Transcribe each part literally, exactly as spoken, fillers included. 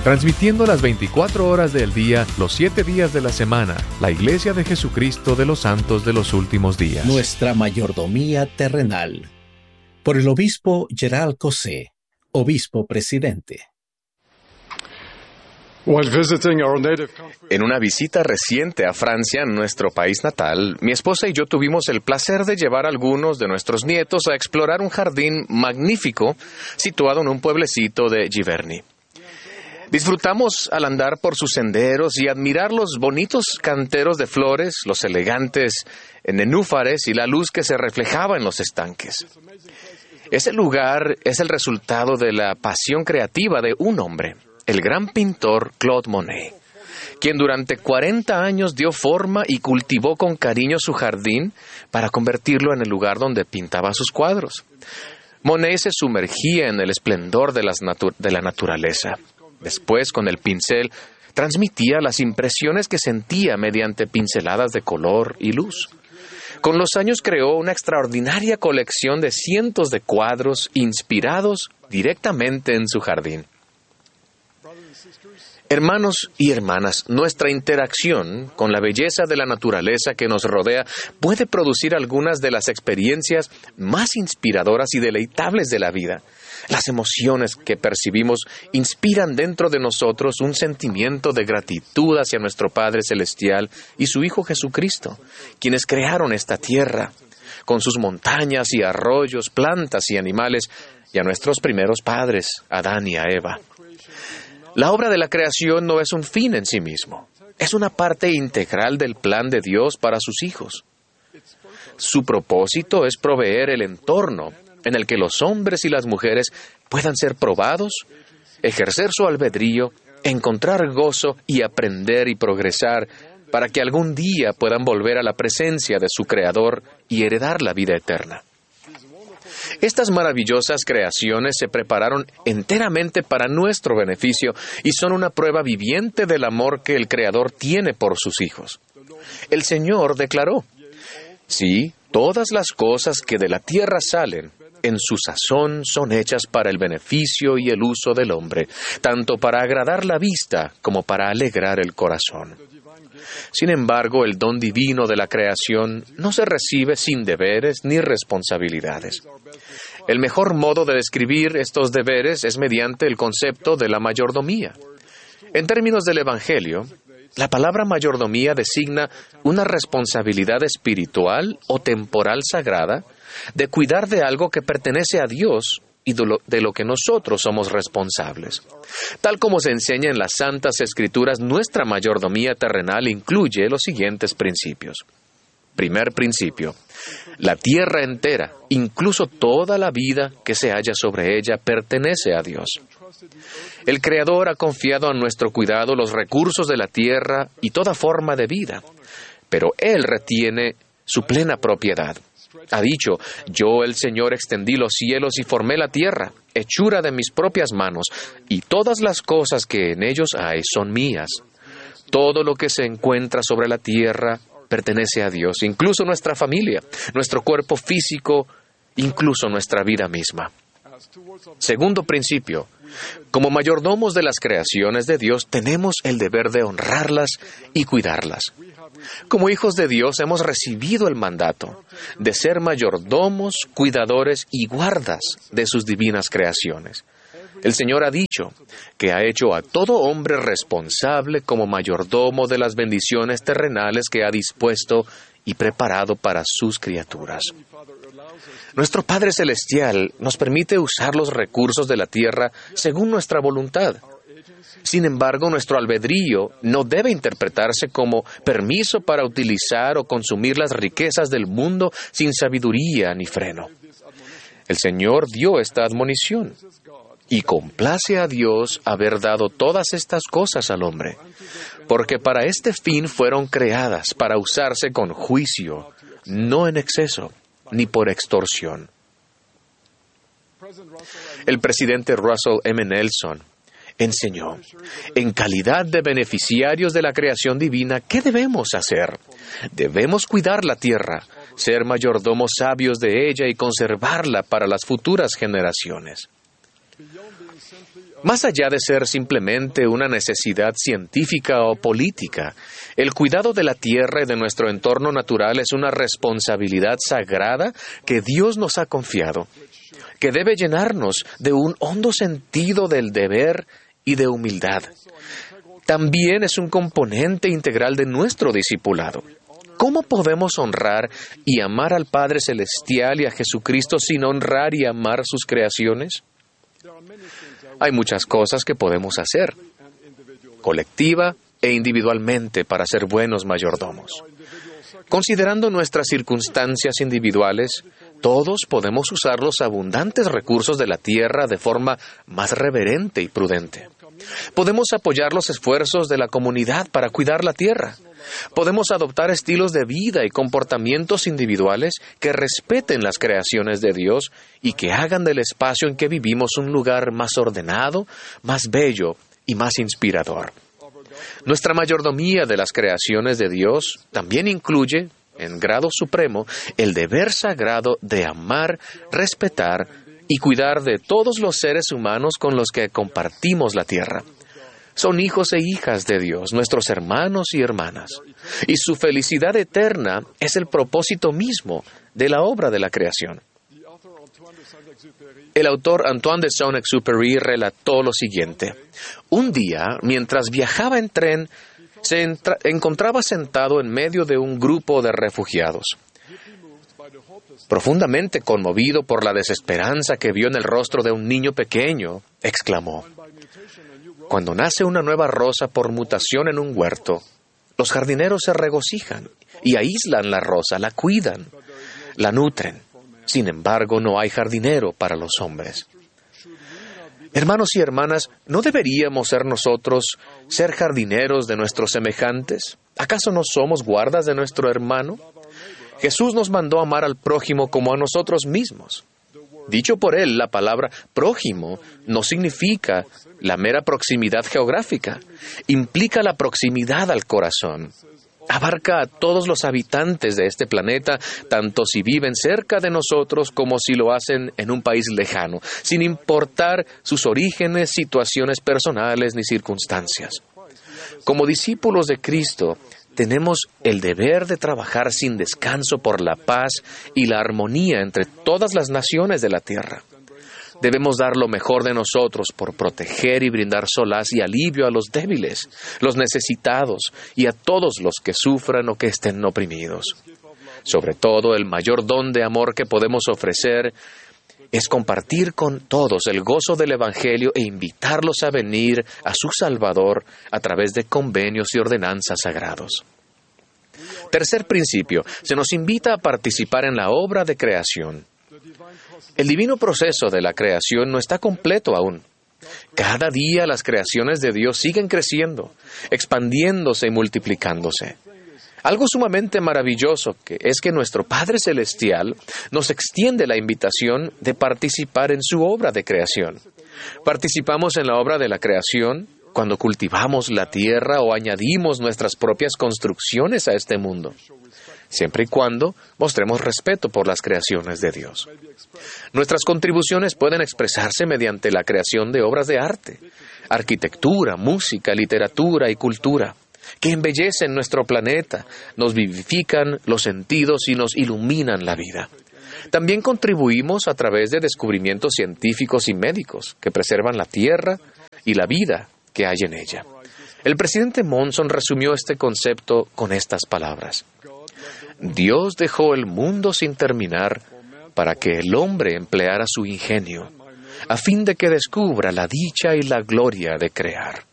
Transmitiendo las veinticuatro horas del día, los siete días de la semana, la Iglesia de Jesucristo de los Santos de los Últimos Días. Nuestra mayordomía terrenal. Por el obispo Gerald Cosé, obispo presidente. En una visita reciente a Francia, nuestro país natal, mi esposa y yo tuvimos el placer de llevar a algunos de nuestros nietos a explorar un jardín magnífico situado en un pueblecito de Giverny. Disfrutamos al andar por sus senderos y admirar los bonitos canteros de flores, los elegantes nenúfares y la luz que se reflejaba en los estanques. Ese lugar es el resultado de la pasión creativa de un hombre, el gran pintor Claude Monet, quien durante cuarenta años dio forma y cultivó con cariño su jardín para convertirlo en el lugar donde pintaba sus cuadros. Monet se sumergía en el esplendor de, las natu- de la naturaleza. Después, con el pincel, transmitía las impresiones que sentía mediante pinceladas de color y luz. Con los años creó una extraordinaria colección de cientos de cuadros inspirados directamente en su jardín. Hermanos y hermanas, nuestra interacción con la belleza de la naturaleza que nos rodea puede producir algunas de las experiencias más inspiradoras y deleitables de la vida. Las emociones que percibimos inspiran dentro de nosotros un sentimiento de gratitud hacia nuestro Padre Celestial y su Hijo Jesucristo, quienes crearon esta tierra, con sus montañas y arroyos, plantas y animales, y a nuestros primeros padres, Adán y a Eva. La obra de la creación no es un fin en sí mismo, es una parte integral del plan de Dios para sus hijos. Su propósito es proveer el entorno en el que los hombres y las mujeres puedan ser probados, ejercer su albedrío, encontrar gozo y aprender y progresar para que algún día puedan volver a la presencia de su Creador y heredar la vida eterna. Estas maravillosas creaciones se prepararon enteramente para nuestro beneficio y son una prueba viviente del amor que el Creador tiene por sus hijos. El Señor declaró: sí, todas las cosas que de la tierra salen, en su sazón son hechas para el beneficio y el uso del hombre, tanto para agradar la vista como para alegrar el corazón. Sin embargo, el don divino de la creación no se recibe sin deberes ni responsabilidades. El mejor modo de describir estos deberes es mediante el concepto de la mayordomía. En términos del Evangelio, la palabra mayordomía designa una responsabilidad espiritual o temporal sagrada de cuidar de algo que pertenece a Dios y de lo, de lo que nosotros somos responsables. Tal como se enseña en las Santas Escrituras, nuestra mayordomía terrenal incluye los siguientes principios. Primer principio: la tierra entera, incluso toda la vida que se halla sobre ella, pertenece a Dios. El Creador ha confiado a nuestro cuidado los recursos de la tierra y toda forma de vida, pero Él retiene su plena propiedad. Ha dicho: yo, el Señor, extendí los cielos y formé la tierra, hechura de mis propias manos, y todas las cosas que en ellos hay son mías. Todo lo que se encuentra sobre la tierra pertenece a Dios, incluso nuestra familia, nuestro cuerpo físico, incluso nuestra vida misma. Segundo principio: como mayordomos de las creaciones de Dios, tenemos el deber de honrarlas y cuidarlas. Como hijos de Dios hemos recibido el mandato de ser mayordomos, cuidadores y guardas de sus divinas creaciones. El Señor ha dicho que ha hecho a todo hombre responsable como mayordomo de las bendiciones terrenales que ha dispuesto y preparado para sus criaturas. Nuestro Padre Celestial nos permite usar los recursos de la tierra según nuestra voluntad. Sin embargo, nuestro albedrío no debe interpretarse como permiso para utilizar o consumir las riquezas del mundo sin sabiduría ni freno. El Señor dio esta admonición, y complace a Dios haber dado todas estas cosas al hombre, porque para este fin fueron creadas, para usarse con juicio, no en exceso, ni por extorsión. El presidente Russell M. Nelson enseñó: en calidad de beneficiarios de la creación divina, ¿qué debemos hacer? Debemos cuidar la tierra, ser mayordomos sabios de ella y conservarla para las futuras generaciones. Más allá de ser simplemente una necesidad científica o política, el cuidado de la tierra y de nuestro entorno natural es una responsabilidad sagrada que Dios nos ha confiado, que debe llenarnos de un hondo sentido del deber y de humildad. También es un componente integral de nuestro discipulado. ¿Cómo podemos honrar y amar al Padre Celestial y a Jesucristo sin honrar y amar sus creaciones? Hay muchas cosas que podemos hacer, colectiva e individualmente, para ser buenos mayordomos. Considerando nuestras circunstancias individuales, todos podemos usar los abundantes recursos de la tierra de forma más reverente y prudente. Podemos apoyar los esfuerzos de la comunidad para cuidar la tierra. Podemos adoptar estilos de vida y comportamientos individuales que respeten las creaciones de Dios y que hagan del espacio en que vivimos un lugar más ordenado, más bello y más inspirador. Nuestra mayordomía de las creaciones de Dios también incluye, en grado supremo, el deber sagrado de amar, respetar y cuidar de todos los seres humanos con los que compartimos la tierra. Son hijos e hijas de Dios, nuestros hermanos y hermanas, y su felicidad eterna es el propósito mismo de la obra de la creación. El autor Antoine de Saint-Exupéry relató lo siguiente. Un día, mientras viajaba en tren, se entra- encontraba sentado en medio de un grupo de refugiados. Profundamente conmovido por la desesperanza que vio en el rostro de un niño pequeño, exclamó: «Cuando nace una nueva rosa por mutación en un huerto, los jardineros se regocijan y aíslan la rosa, la cuidan, la nutren. Sin embargo, no hay jardinero para los hombres». Hermanos y hermanas, ¿no deberíamos ser nosotros ser jardineros de nuestros semejantes? ¿Acaso no somos guardas de nuestro hermano? Jesús nos mandó amar al prójimo como a nosotros mismos. Dicho por él, la palabra prójimo no significa la mera proximidad geográfica, implica la proximidad al corazón. Abarca a todos los habitantes de este planeta, tanto si viven cerca de nosotros como si lo hacen en un país lejano, sin importar sus orígenes, situaciones personales ni circunstancias. Como discípulos de Cristo, tenemos el deber de trabajar sin descanso por la paz y la armonía entre todas las naciones de la tierra. Debemos dar lo mejor de nosotros por proteger y brindar solaz y alivio a los débiles, los necesitados y a todos los que sufran o que estén oprimidos. Sobre todo, el mayor don de amor que podemos ofrecer es compartir con todos el gozo del Evangelio e invitarlos a venir a su Salvador a través de convenios y ordenanzas sagrados. Tercer principio, se nos invita a participar en la obra de creación. El divino proceso de la creación no está completo aún. Cada día las creaciones de Dios siguen creciendo, expandiéndose y multiplicándose. Algo sumamente maravilloso que es que nuestro Padre Celestial nos extiende la invitación de participar en su obra de creación. Participamos en la obra de la creación cuando cultivamos la tierra o añadimos nuestras propias construcciones a este mundo, siempre y cuando mostremos respeto por las creaciones de Dios. Nuestras contribuciones pueden expresarse mediante la creación de obras de arte, arquitectura, música, literatura y cultura, que embellecen nuestro planeta, nos vivifican los sentidos y nos iluminan la vida. También contribuimos a través de descubrimientos científicos y médicos que preservan la tierra y la vida que hay en ella. El presidente Monson resumió este concepto con estas palabras: Dios dejó el mundo sin terminar para que el hombre empleara su ingenio, a fin de que descubra la dicha y la gloria de crear.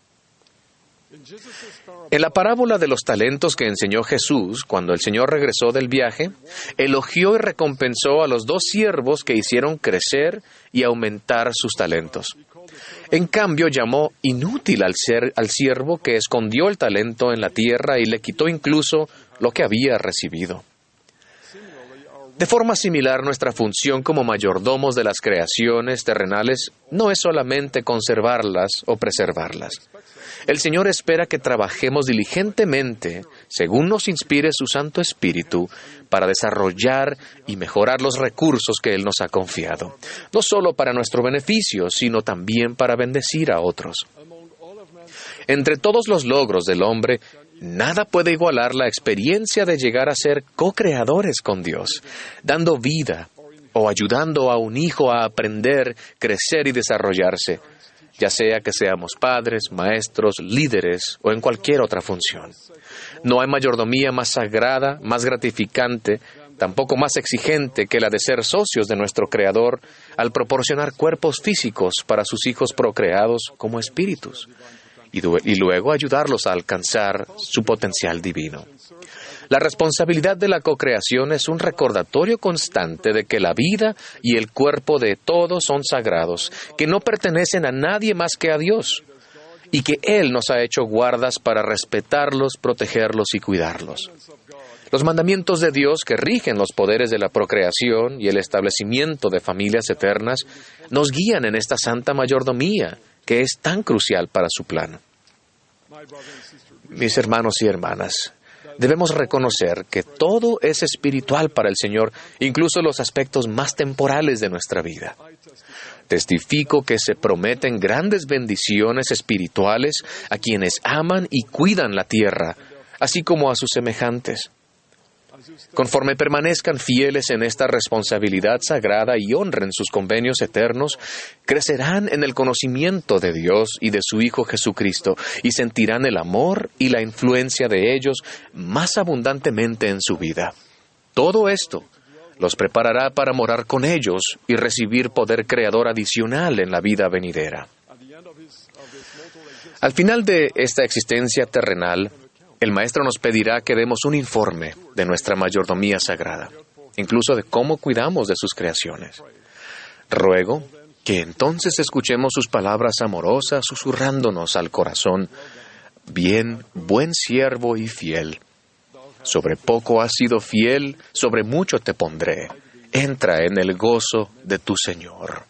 En la parábola de los talentos que enseñó Jesús, cuando el Señor regresó del viaje, elogió y recompensó a los dos siervos que hicieron crecer y aumentar sus talentos. En cambio, llamó inútil al, ser, al siervo que escondió el talento en la tierra y le quitó incluso lo que había recibido. De forma similar, nuestra función como mayordomos de las creaciones terrenales no es solamente conservarlas o preservarlas. El Señor espera que trabajemos diligentemente según nos inspire su Santo Espíritu, para desarrollar y mejorar los recursos que Él nos ha confiado, no solo para nuestro beneficio, sino también para bendecir a otros. Entre todos los logros del hombre, nada puede igualar la experiencia de llegar a ser co-creadores con Dios, dando vida o ayudando a un hijo a aprender, crecer y desarrollarse, ya sea que seamos padres, maestros, líderes o en cualquier otra función. No hay mayordomía más sagrada, más gratificante, tampoco más exigente que la de ser socios de nuestro Creador al proporcionar cuerpos físicos para sus hijos procreados como espíritus, y, y luego ayudarlos a alcanzar su potencial divino. La responsabilidad de la cocreación es un recordatorio constante de que la vida y el cuerpo de todos son sagrados, que no pertenecen a nadie más que a Dios, y que Él nos ha hecho guardas para respetarlos, protegerlos y cuidarlos. Los mandamientos de Dios que rigen los poderes de la procreación y el establecimiento de familias eternas nos guían en esta santa mayordomía, que es tan crucial para su plan. Mis hermanos y hermanas, debemos reconocer que todo es espiritual para el Señor, incluso los aspectos más temporales de nuestra vida. Testifico que se prometen grandes bendiciones espirituales a quienes aman y cuidan la tierra, así como a sus semejantes. Conforme permanezcan fieles en esta responsabilidad sagrada y honren sus convenios eternos, crecerán en el conocimiento de Dios y de su Hijo Jesucristo y sentirán el amor y la influencia de ellos más abundantemente en su vida. Todo esto los preparará para morar con ellos y recibir poder creador adicional en la vida venidera. Al final de esta existencia terrenal, el Maestro nos pedirá que demos un informe de nuestra mayordomía sagrada, incluso de cómo cuidamos de sus creaciones. Ruego que entonces escuchemos sus palabras amorosas susurrándonos al corazón: bien, buen siervo y fiel. Sobre poco has sido fiel, sobre mucho te pondré. Entra en el gozo de tu Señor.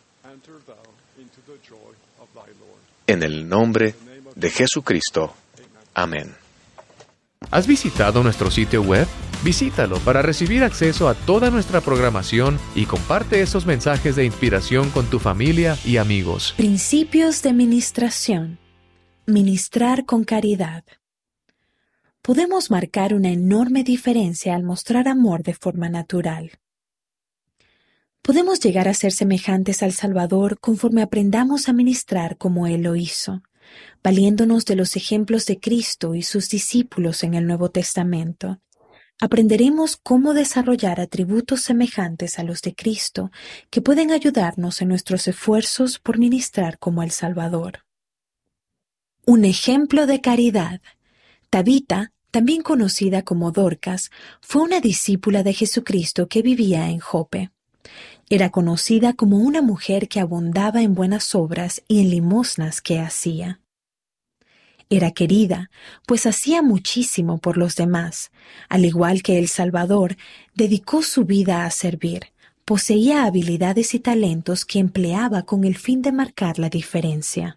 En el nombre de Jesucristo. Amén. ¿Has visitado nuestro sitio web? Visítalo para recibir acceso a toda nuestra programación y comparte esos mensajes de inspiración con tu familia y amigos. Principios de ministración. Ministrar con caridad. Podemos marcar una enorme diferencia al mostrar amor de forma natural. Podemos llegar a ser semejantes al Salvador conforme aprendamos a ministrar como Él lo hizo, valiéndonos de los ejemplos de Cristo y sus discípulos en el Nuevo Testamento. Aprenderemos cómo desarrollar atributos semejantes a los de Cristo que pueden ayudarnos en nuestros esfuerzos por ministrar como el Salvador. Un ejemplo de caridad. Tabita, también conocida como Dorcas, fue una discípula de Jesucristo que vivía en Jope. Era conocida como una mujer que abundaba en buenas obras y en limosnas que hacía. Era querida, pues hacía muchísimo por los demás. Al igual que el Salvador, dedicó su vida a servir. Poseía habilidades y talentos que empleaba con el fin de marcar la diferencia.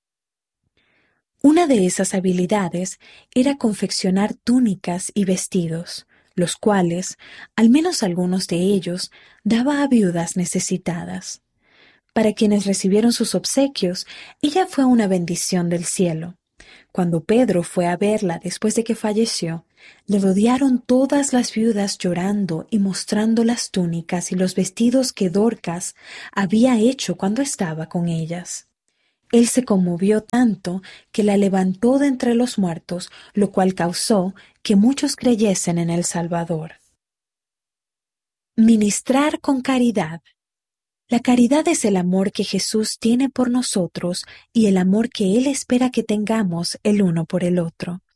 Una de esas habilidades era confeccionar túnicas y vestidos, los cuales, al menos algunos de ellos, daba a viudas necesitadas. Para quienes recibieron sus obsequios, ella fue una bendición del cielo. Cuando Pedro fue a verla después de que falleció, le rodearon todas las viudas llorando y mostrando las túnicas y los vestidos que Dorcas había hecho cuando estaba con ellas. Él se conmovió tanto que la levantó de entre los muertos, lo cual causó que muchos creyesen en el Salvador. Ministrar con caridad. La caridad es el amor que Jesús tiene por nosotros y el amor que Él espera que tengamos el uno por el otro.